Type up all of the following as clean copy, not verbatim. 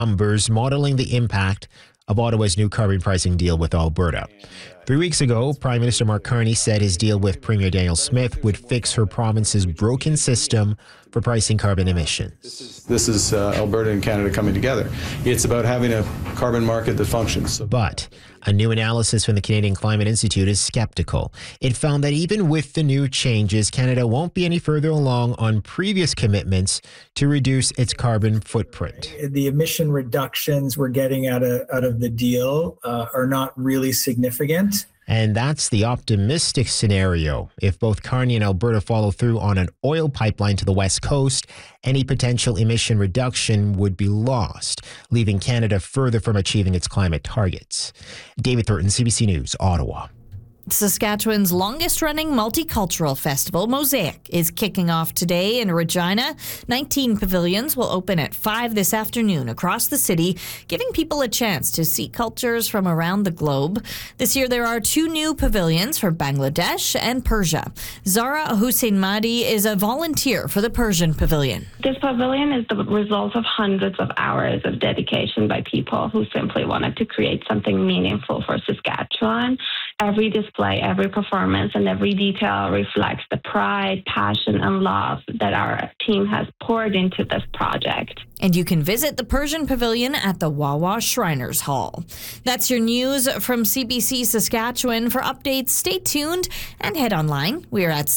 numbers modeling the impact of Ottawa's new carbon pricing deal with Alberta. 3 weeks ago, Prime Minister Mark Carney said his deal with Premier Danielle Smith would fix her province's broken system for pricing carbon emissions. This is Alberta and Canada coming together. It's about having a carbon market that functions. But a new analysis from the Canadian Climate Institute is skeptical. It found that even with the new changes, Canada won't be any further along on previous commitments to reduce its carbon footprint. The emission reductions we're getting out of the deal are not really significant. And that's the optimistic scenario. If both Carney and Alberta follow through on an oil pipeline to the West Coast, any potential emission reduction would be lost, leaving Canada further from achieving its climate targets. David Thornton, CBC News, Ottawa. Saskatchewan's longest-running multicultural festival, Mosaic, is kicking off today in Regina. 19 pavilions will open at 5 this afternoon across the city, giving people a chance to see cultures from around the globe. This year, there are 2 new pavilions for Bangladesh and Persia. Zara Hussein Mahdi is a volunteer for the Persian pavilion. This pavilion is the result of hundreds of hours of dedication by people who simply wanted to create something meaningful for Saskatchewan. Every display, every performance, and every detail reflects the pride, passion, and love that our team has poured into this project. And you can visit the Persian Pavilion at the Wawa Shriners Hall. That's your news from CBC Saskatchewan. For updates, stay tuned and head online. We're at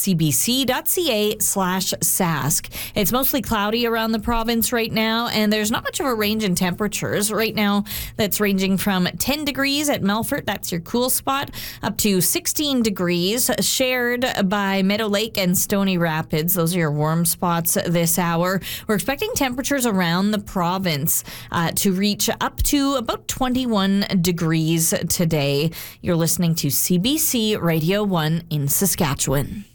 cbc.ca/sask. It's mostly cloudy around the province right now, and there's not much of a range in temperatures. Right now, that's ranging from 10 degrees at Melfort, that's your cool spot, up to 16 degrees, shared by Meadow Lake and Stony Rapids. Those are your warm spots this hour. We're expecting temperatures around the province to reach up to about 21 degrees today. You're listening to CBC Radio 1 in Saskatchewan.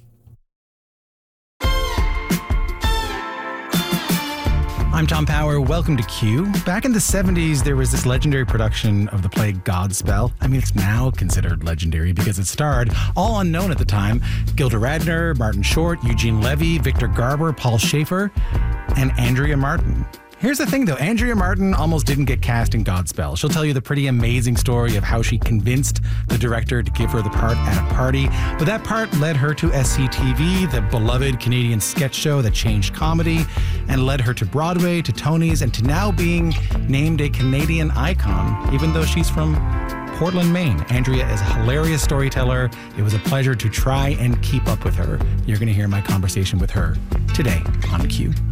I'm Tom Power. Welcome to Q. Back in the 70s, there was this legendary production of the play Godspell. I mean, it's now considered legendary because it starred, all unknown at the time, Gilda Radner, Martin Short, Eugene Levy, Victor Garber, Paul Schaefer, and Andrea Martin. Here's the thing, though. Andrea Martin almost didn't get cast in Godspell. She'll tell you the pretty amazing story of how she convinced the director to give her the part at a party. But that part led her to SCTV, the beloved Canadian sketch show that changed comedy, and led her to Broadway, to Tony's, and to now being named a Canadian icon, even though she's from Portland, Maine. Andrea is a hilarious storyteller. It was a pleasure to try and keep up with her. You're going to hear my conversation with her today on Q.